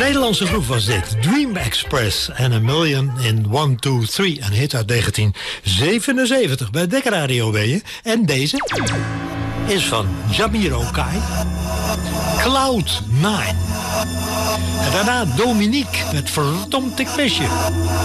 Nederlandse groep was dit. Dream Express en A Million in 1, 2, 3. Een hit uit 1977 bij Dek Radio ben je. En deze is van Jamiro Kai. Cloud 9. En daarna Dominique met Verdomd ik mis je.